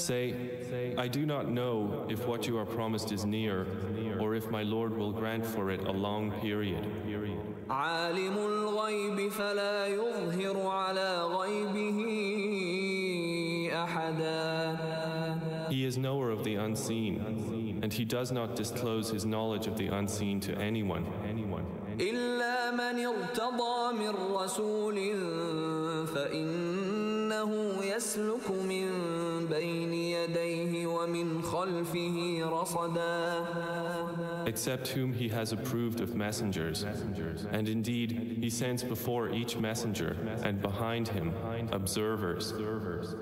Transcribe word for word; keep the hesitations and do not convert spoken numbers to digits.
Say, I do not know if what you are promised is near, or if my Lord will grant for it a long period. عالم الغيب فلا يظهر على غيبه أحدا. He is knower of the unseen, and he does not disclose his knowledge of the unseen to anyone. إلا من ارتضى من رسول فإنه يسلك من بين يديه ومن خلفه رصدا. Except whom he has approved of messengers, and indeed he sends before each messenger and behind him observers.